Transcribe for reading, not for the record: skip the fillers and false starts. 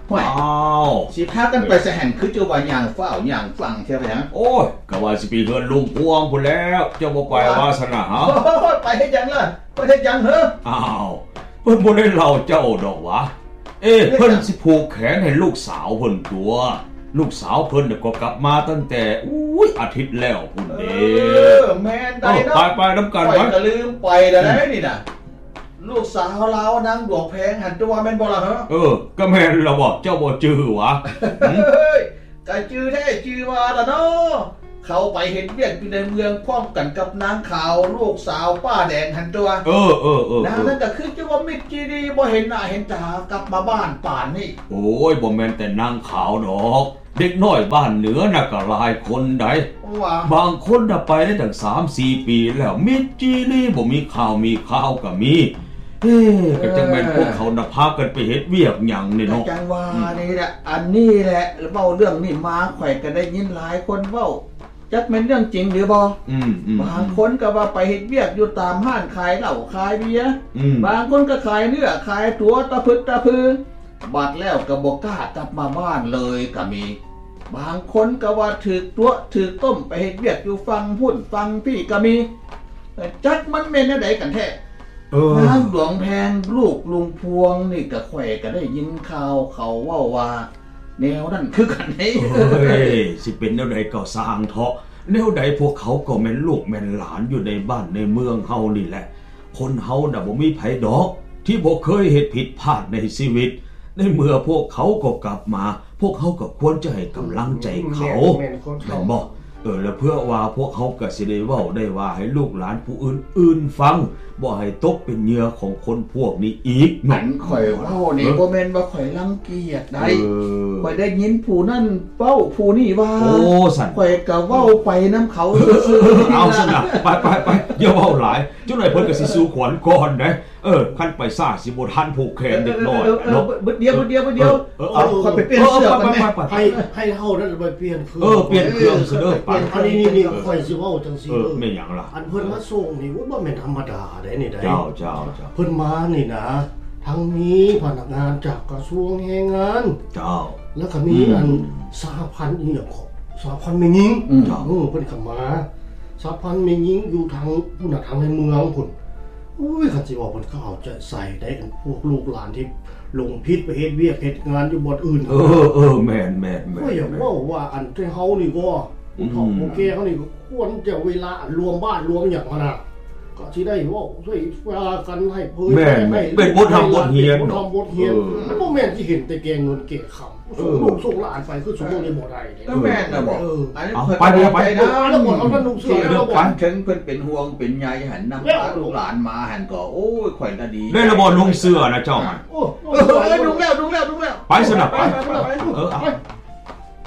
ห่วยสิพากันไปสหันคือจะว่าอย่างเฝ้าอย่างฟังใช่ไหมฮะโอ้ยก็ว่าสิไปเฮือนลุงพวงพุ่นแล้วเจ้าบ่ไปวาสนาฮะไปเฮ็ดหยังล่ะไปเฮ็ดหยังเหรออ้าวเพิ่นบ่ได้เล่าเจ้าดอกวะเพิ่นสิผูกแขนให้ลูกสาวเพิ่นตัวลูกสาวเพิ่นน่ะก็กลับมาตั้งแต่อาทิตย์แล้วพุ่นเด้แม่นได้เนาะไปๆนำกันไว้ก็ลืมไปแล้วนี่น่ะลูกสาวเรานางดวงแพงหันตัวแม่นบ่ล่ะฮะก็แม่นล่ะบ่เจ้าบ่จื้อวะก็จื้อแท้จื้อว่าล่ะเนาะเขาไปเห็นเวียกอยู่ในเมืองพร้อมกันกับนางขาวลูกสาวป้าแดงหันตัวนางนั้นก็คือจะว่ามิตรจีดีบ่เห็นหน้าเห็นตากลับมาบ้านป่านนี่โอ้ยบ่แม่นแต่นางขาวดอกเด็กน้อยบ้านเหนือน่ะก็หลายคนได้บางคนน่ะไปได้ตั้ง 3-4 ปีแล้วมิตรจีดีบ่มีข่าวก็มีก็จังแม่นพวกเขาน่ะพากันไปเฮ็ดเวียกหยังนี่เนาะจังว่านี่แหละอันนี้แหละเว้าเรื่องนี้มาข่อยก็ได้ยินหลายคนเว้าจักแม่นเรื่องจริงหรือบ่บางคนก็ว่าไปเฮ็ดเวียกอยู่ตามห้านขายเหล้าขายเบียร์บางคนก็ขายเนื้อขายตั๋วตะพึดตะพือบัดแล้วก็บ่กล้ากลับมาบ้านเลยก็มีบางคนก็ว่าถูกตั๋วถูกต้มไปเฮ็ดเวียกอยู่ฟังพุ่นฟังพี่ก็มีจักมันแม่นไดกันแท้นางหลวงแพงลูกลุงพวงนี่ก็แขวก็ได้ยินข่าวเขาว่าแนวนั้นคือกันนี่สิเป็นแนวใดก็สร้างเถาะแนวใดพวกเขาก็แม่นลูกแม่นหลานอยู่ในบ้านในเมืองเฮานี่แหละคนเฮาน่ะบ่มีไผดอกที่บ่เคยเฮ็ดผิดพลาดในชีวิตในเมื่อพวกเขาก็กลับมาพวกเขาก็ควรจะให้กำลังใจเขาแม่นบ่แล้วเพื่อว่าพวกเขาก็สิได้เว้าได้ว่าให้ลูกหลานผู้อื่นฟังบ่ให้ตกเป็นเหยื่อของคนพวกนี้อีกนั่นข่อยเว้านี่บ่แม่นว่าข่อยรังเกียจได้ข่อยได้ยินผู้นั้นเว้าผู้นี้ว่าสั่นข่อยก็เว้าไปนำเขาซื่อๆเอาซั่นน่ะไปอย่าเว้าหลายจังได๋เพิ่นก็สิสู้ขวัญก่อนเด้คันไปซ่าสิบ่ทันผูกแขนเด็กน้อยเนาะบึดเดียวข่อยไปเปลี่ยนเสื้อก่อนให้เฮานั้นไปเปลี่ยนเครื่องเปลี่ยนเครื่องซะเด้อปานนี่ข่อยสิเว้าจังซี่แม่นหยังล่ะอันเพิ่นมาส่งนี่บ่แม่นธรรมดาได้นี่ได้เจ้าเพิ่นมานี่นะทั้งนี้พนักงานจากกระทรวงแรงงานเจ้าแล้วก็มีอันสหพันธ์อีหยังของสหพันธ์แม่หญิงเพิ่นเข้ามาสหพันธ์แม่หญิงอยู่ทางพุ่นน่ะทางในเมืองพุ่นคันสิว่าเพิ่นก็เอาใจใส่ได้กันพวกลูกหลานที่ลงพิษไปเฮ็ดเวียกเฮ็ดงานอยู่บ่อนอื่นแม่นก็อย่าว่าอันที่เฮานี่ก็เขาโอเคเขานี่ควรจะเวลารวมบ้านรวมหยังหั่นน่ะก็สิได้ว่าช่วยกันให้เผยให้เป็นบทเรียนมันบ่แม่นสิเห็นแต่แกงเงินเก็บคำส่งหลานไปคือสมมุติบ่ได้ก็แม่นน่ะบ่อันนี้ไปนะแล้วบ่เอาท่านลุงเสือแล้วบ่ถึงเพิ่นเป็นห่วงเป็นใยหั่นนำพาลูกหลานมาหั่นก็โอ้ยข่อยน่ะดีได้ละบ่ลุงเสือนะเจ้ามันดูแล้วไปซะน่ะไป